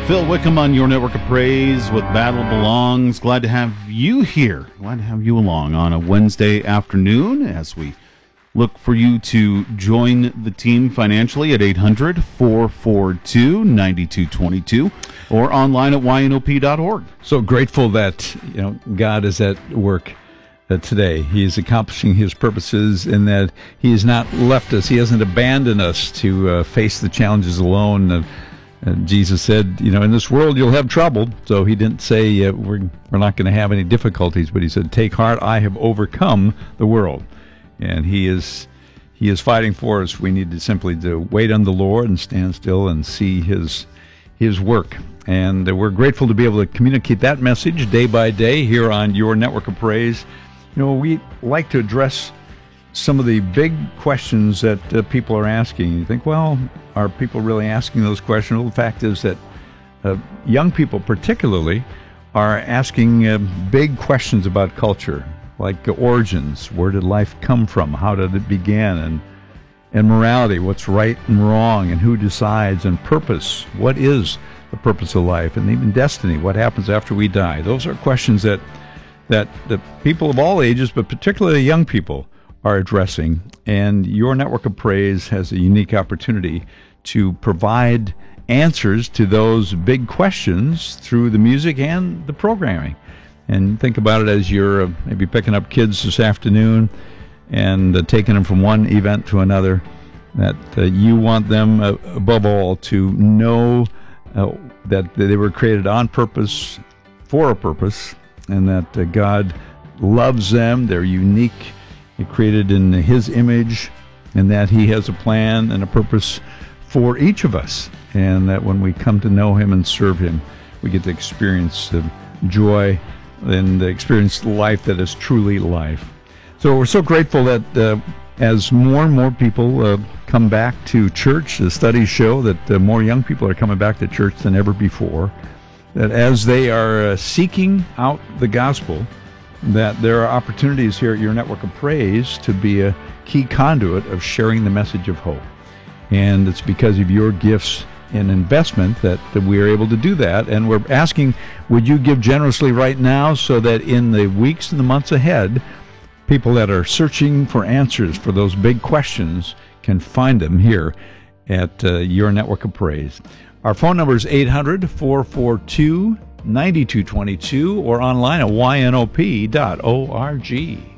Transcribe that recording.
Phil Wickham on your network of praise with Battle Belongs. Glad to have you here. Glad to have you along on a Wednesday afternoon as we look for you to join the team financially at 800-442-9222 or online at ynop.org. So grateful that God is at work today. He is accomplishing His purposes in that He has not left us. He hasn't abandoned us to face the challenges alone. Jesus said, in this world you'll have trouble. So He didn't say we're not going to have any difficulties, but He said, take heart, I have overcome the world. And He is fighting for us. We need to simply wait on the Lord and stand still and see His work. And we're grateful to be able to communicate that message day by day here on your network of praise. We like to address some of the big questions that people are asking. You think, well, are people really asking those questions? Well, the fact is that young people particularly are asking big questions about culture, like origins. Where did life come from? How did it begin? And morality, what's right and wrong, and who decides, and purpose. What is the purpose of life? And even destiny, what happens after we die? Those are questions that the people of all ages, but particularly young people, are addressing. And your network of praise has a unique opportunity to provide answers to those big questions through the music and the programming. And think about it as you're maybe picking up kids this afternoon and taking them from one event to another, that you want them, above all, to know that they were created on purpose, for a purpose, and that God loves them. They're unique, created in His image, and that He has a plan and a purpose for each of us. And that when we come to know Him and serve Him, we get to experience the joy and experience life that is truly life. So we're so grateful that as more and more people come back to church, the studies show that more young people are coming back to church than ever before, that as they are seeking out the gospel, that there are opportunities here at your network of praise to be a key conduit of sharing the message of hope. And it's because of your gifts and investment that we are able to do that. And we're asking, would you give generously right now so that in the weeks and the months ahead, people that are searching for answers for those big questions can find them here at your network of praise. Our phone number is 800-442-9222 or online at ynop.org.